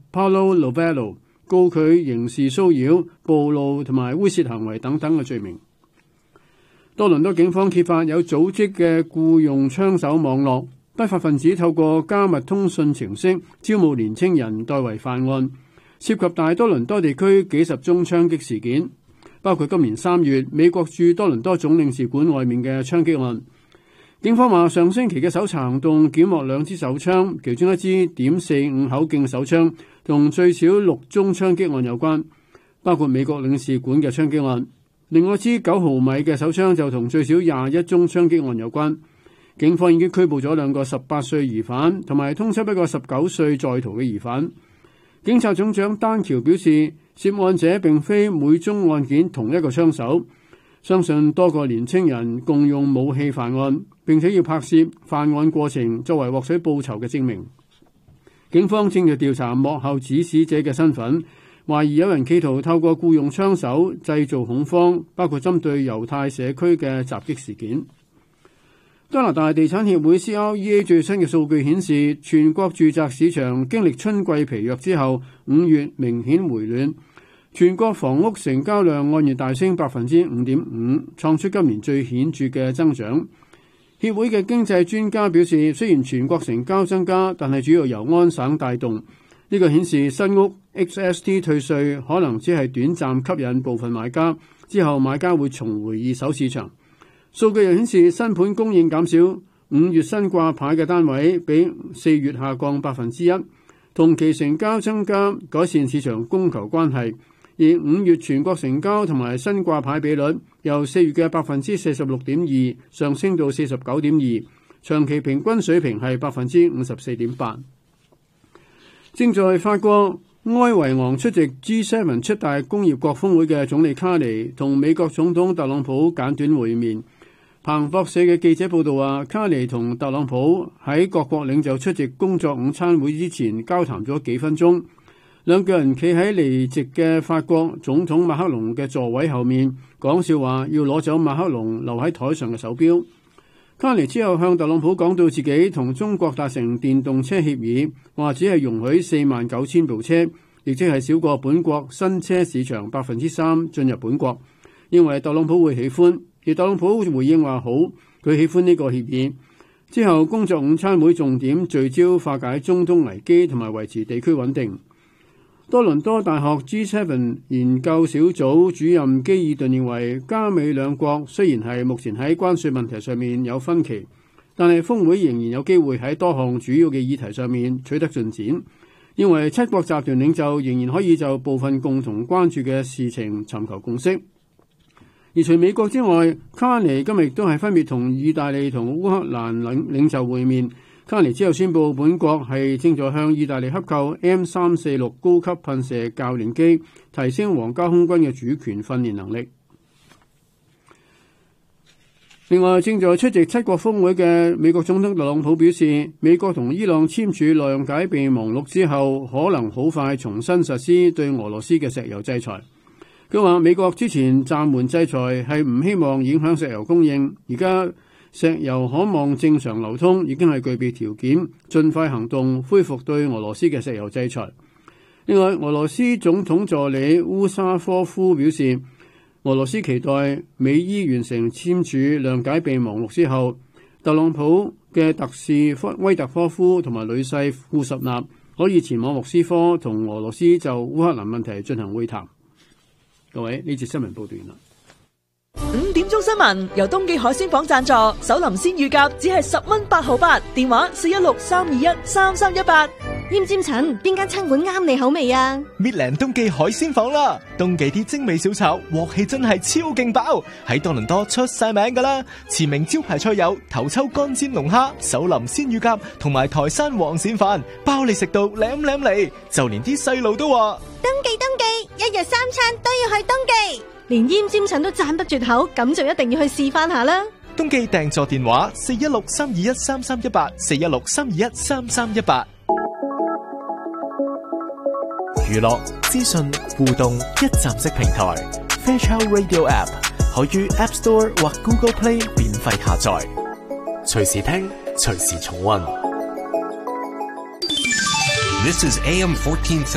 Paulo Novello 告佢刑事騷擾、暴露同埋猥褻行為等等嘅罪名。多倫多警方揭發有組織嘅僱用槍手網絡，不法分子透過加密通訊程式招募年青人代為犯案，涉及大多倫多地區幾十宗槍擊事件，包括今年3月美國駐多倫多總領事館外面嘅槍擊案。警方話上星期嘅搜查行動檢獲2支手槍，其中一支.45口徑手槍同最少6宗槍擊案有關，包括美國領事館嘅槍擊案。另外一支9毫米嘅手槍就同最少21宗槍擊案有關。警方已經拘捕咗2個18歲疑犯，同埋通緝一個19歲在逃嘅疑犯。警察總長丹橋表示，涉案者並非每宗案件同一個槍手，相信多個年青人共用武器犯案，並且要拍攝犯案過程作為獲取報酬嘅證明。警方正在調查幕後指使者嘅身份，懷疑有人企圖透過僱用槍手製造恐慌，包括針對猶太社區嘅襲擊事件。加拿大地產協會 CREA 最新嘅數據顯示，全國住宅市場經歷春季疲弱之後，5月明顯回暖，全國房屋成交量按月大升 5.5%， 創出今年最顯著嘅增長。協會嘅經濟專家表示，雖然全國成交增加，但係主要由安省帶動。呢個顯示新屋 HST 退稅可能只係短暫吸引部分買家，之後買家會重回二手市場。數據又顯示新盤供應減少，5月新掛牌嘅單位比4月下降 1%， 同期成交增加，改善市場供求關係。而5月全國成交同埋新掛牌比率由4月嘅 46.2% 上升到 49.2%， 長期平均水平係 54.8%。正在法國埃維昂出席 G7 七大工業國峰會嘅總理卡尼同美國總統特朗普簡短會面。彭博社嘅記者報道話，卡尼同特朗普喺各國領袖出席工作午餐會之前交談咗幾分鐘，兩個人企喺離席嘅法國總統馬克龍嘅座位後面，講笑話要攞走馬克龍留喺台上嘅手錶。卡尼之後向特朗普講到自己同中國達成電動車協議，話只係容許49,000部車，亦即係少過本國新車市場 3% 進入本國，認為特朗普會喜歡。而特朗普回應話好，佢喜歡呢個協議。之後工作午餐會重點聚焦化解中東危機同埋維持地區穩定。多倫多大學 G7 研究小組主任基爾頓認為，加美兩國雖然係目前喺關稅問題上面有分歧，但係峰會仍然有機會喺多項主要嘅議題上面取得進展。認為七國集團領袖仍然可以就部分共同關注嘅事情尋求共識。而除美國之外，卡尼今日亦都係分別同意大利同烏克蘭領袖會面。卡尼之後宣布，本國係正在向意大利洽購 M346 高級噴射教練機，提升皇家空軍嘅主權訓練能力。另外，正在出席七國峰會嘅美國總統特朗普表示，美國同伊朗簽署諒解備忘錄之後，可能好快重新實施對俄羅斯嘅石油制裁。佢話美國之前暫緩制裁係唔希望影響石油供應，而家石油可望正常流通已經係具備條件，盡快行動恢復對俄羅斯嘅石油制裁。另外，俄羅斯總統助理烏沙科夫表示，俄羅斯期待美伊完成簽署諒解備忘錄之後，特朗普嘅特使威特科夫同埋女婿庫什納可以前往莫斯科同俄羅斯就烏克蘭問題進行會談。各位，呢節新聞報道完啦。 5點鐘新聞由東記海鮮舫贊助，手林鮮乳鴿只係10蚊8毫8，電話416-321-3318。 奄尖塵，邊間餐館啱你口味啊？ 搣靚東記海鮮舫啦！東記啲精美小炒，鑊氣真係超勁爆，喺多倫多出晒名噶啦！馳名招牌菜有頭抽乾煎龍蝦、手林鮮乳鴿同埋台山黃鱔飯，包你食到舐舐嚟，就連啲細路都話東記，一日3餐都要去東記。連奄尖塵都讚不絕口，咁就一定要去試翻下啦！ 東記訂座電話416-321-3318 416-321-3318。娛樂、資訊、互動一站式平台 Fairchild Radio App 可於 App Store 或 Google Play 免費下載，隨時聽，隨時重溫。 This is AM 1430